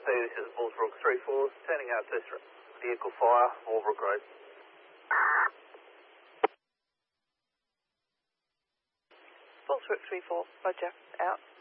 this is Bullsbrook 3-4, turning out to vehicle fire, Walbrook Road. Bullsbrook 3-4, roger, out.